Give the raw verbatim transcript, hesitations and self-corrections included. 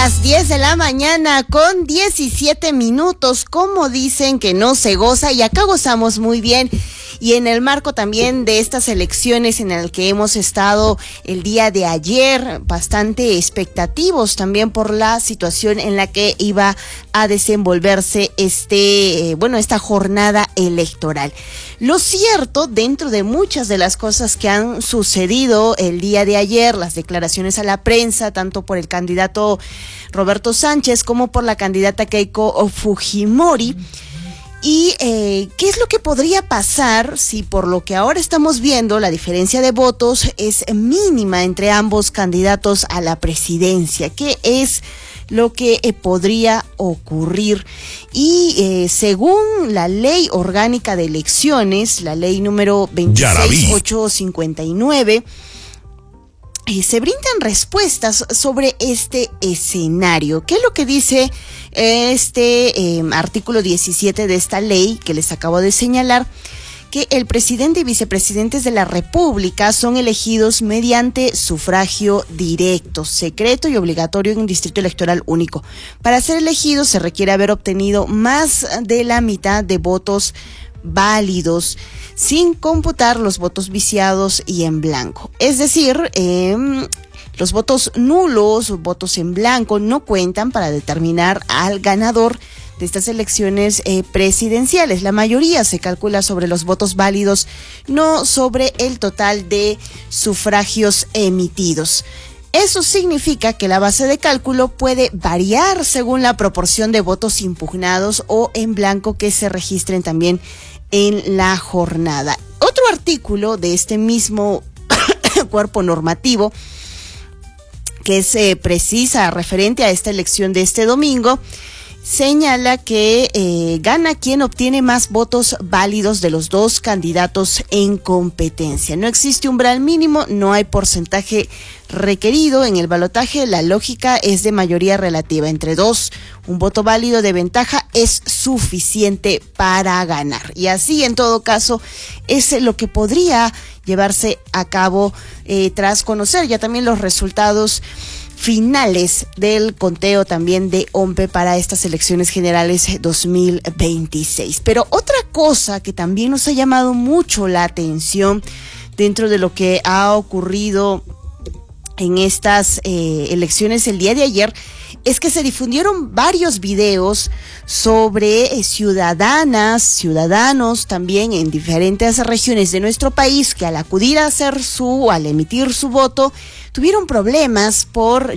Las diez de la mañana con diecisiete minutos, como dicen que no se goza, y acá gozamos muy bien. Y en el marco también de estas elecciones en el que hemos estado el día de ayer, bastante expectativos también por la situación en la que iba a desenvolverse este, eh, bueno, esta jornada electoral. Lo cierto, dentro de muchas de las cosas que han sucedido el día de ayer, las declaraciones a la prensa, tanto por el candidato Roberto Sánchez como por la candidata Keiko Fujimori, y eh, ¿qué es lo que podría pasar si por lo que ahora estamos viendo la diferencia de votos es mínima entre ambos candidatos a la presidencia? ¿Qué es lo que eh, podría ocurrir? Y eh, según la ley orgánica de elecciones, la ley número veintiséis mil ochocientos cincuenta y nueve, Eh, se brindan respuestas sobre este escenario. ¿Qué es lo que dice este eh, artículo diecisiete de esta ley que les acabo de señalar? Que el presidente y vicepresidentes de la República son elegidos mediante sufragio directo, secreto y obligatorio en un distrito electoral único. Para ser elegidos se requiere haber obtenido más de la mitad de votos válidos, sin computar los votos viciados y en blanco. Es decir, eh, los votos nulos o votos en blanco no cuentan para determinar al ganador de estas elecciones eh, presidenciales. La mayoría se calcula sobre los votos válidos, no sobre el total de sufragios emitidos. Eso significa que la base de cálculo puede variar según la proporción de votos impugnados o en blanco que se registren también en la jornada. Otro artículo de este mismo cuerpo normativo que se precisa referente a esta elección de este domingo señala que eh, gana quien obtiene más votos válidos de los dos candidatos en competencia. No existe umbral mínimo, no hay porcentaje requerido. En el balotaje la lógica es de mayoría relativa. Entre dos, un voto válido de ventaja es suficiente para ganar. Y así, en todo caso, es lo que podría llevarse a cabo eh, tras conocer ya también los resultados finales del conteo también de OMPE para estas elecciones generales dos mil veintiséis. Pero otra cosa que también nos ha llamado mucho la atención dentro de lo que ha ocurrido en estas eh, elecciones el día de ayer es que se difundieron varios videos sobre eh, ciudadanas, ciudadanos también en diferentes regiones de nuestro país que al acudir a hacer su, al emitir su voto, tuvieron problemas por